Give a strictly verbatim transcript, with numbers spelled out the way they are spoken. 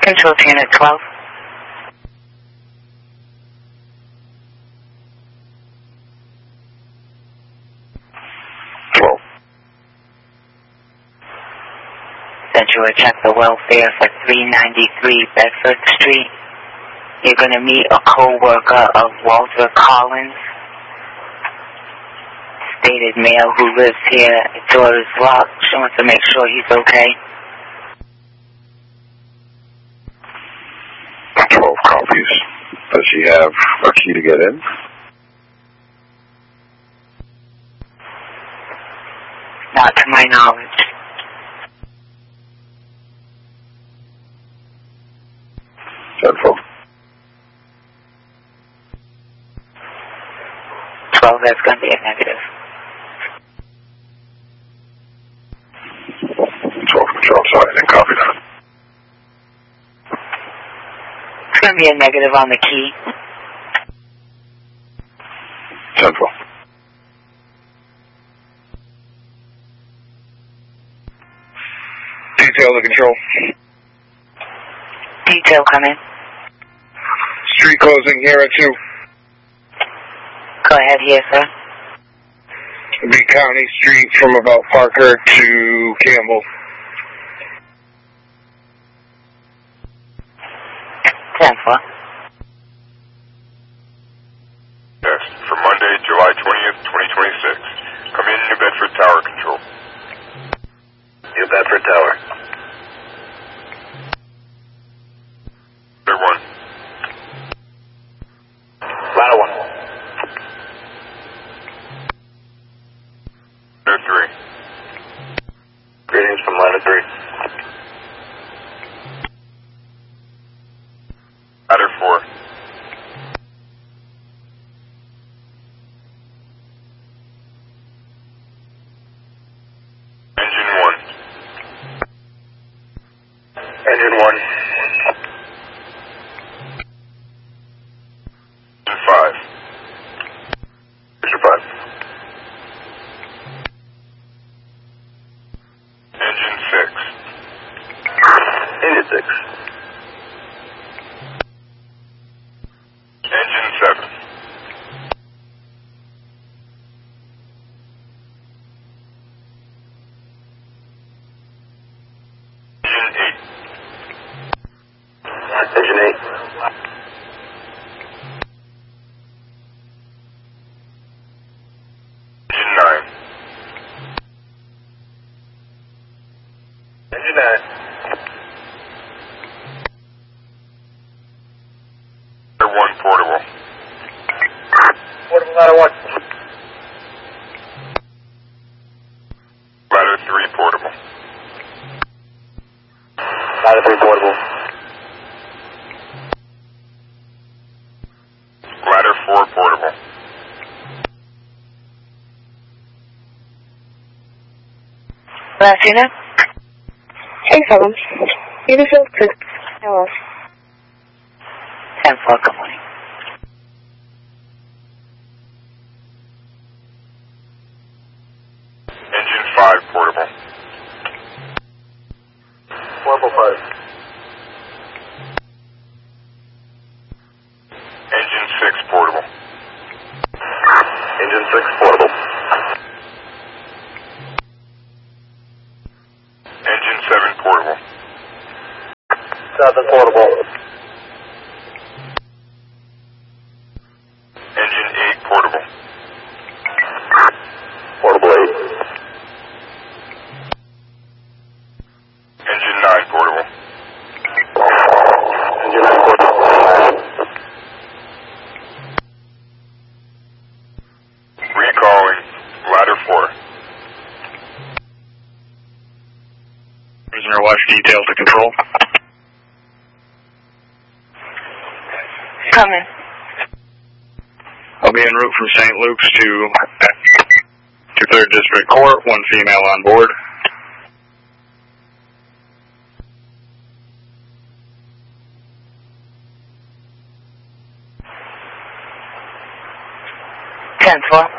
Control to Unit twelve. twelve. Sent you a check the welfare for three ninety-three Bedford Street. You're going to meet a co-worker of Walter Collins, stated male who lives here. The door is locked. She wants to make sure he's okay. twelve copies. Does she have a key to get in? Not to my knowledge. Central. twelve, that's going to be a negative. twelve control, sorry, I didn't copy that. It's going to be a negative on the key. Central. Detail to control. Detail coming. Street closing here at two. Go ahead here, sir. B County Street from about Parker to Campbell. ten four. Yes, for Monday, July twentieth, twenty twenty-six. Come in New Bedford Tower Control. New Bedford Tower. Ladder one. Ladder one. Ladder three. Greetings from ladder three. Ladder four. Engine one. Engine one. Engine five. Engine five. Engine six. Engine six. Engine seven. Engine eight. Engine eight. Engine nine. Engine nine. Ladder one portable. Portable ladder one. Ladder three portable. Ladder three portable. Ladder four portable. Last unit? Hey, seven. Peterfield Creek. Hello. ten four, good morning. Engine five portable. Portable five. Engine six portable. Engine six portable. Engine seven portable. Seven portable. Engine eight portable. Portable eight. Engine nine portable. Engine nine portable. Recalling ladder four. Prisoner watch detail to control. Coming. I'll be en route from Saint Luke's to to third District Court. One female on board. ten four.